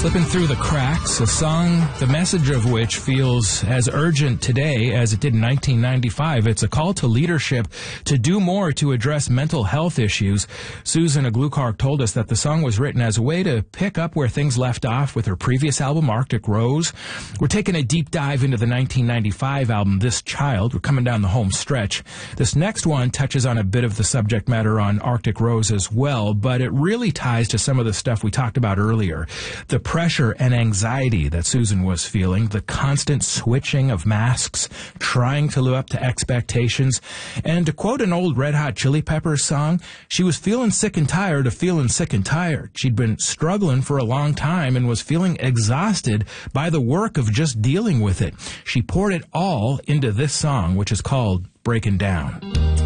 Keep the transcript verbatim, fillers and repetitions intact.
Slipping Through the Cracks, a song, the message of which feels as urgent today as it did in nineteen ninety-five. It's a call to leadership to do more to address mental health issues. Susan Aglukark told us that the song was written as a way to pick up where things left off with her previous album, Arctic Rose. We're taking a deep dive into the nineteen ninety-five album, This Child. We're coming down the home stretch. This next one touches on a bit of the subject matter on Arctic Rose as well, but it really ties to some of the stuff we talked about earlier. The pressure and anxiety that Susan was feeling, the constant switching of masks, trying to live up to expectations, and to quote an old Red Hot Chili Peppers song, she was feeling sick and tired of feeling sick and tired. She'd been struggling for a long time and was feeling exhausted by the work of just dealing with it. She poured it all into this song, which is called Breaking Down.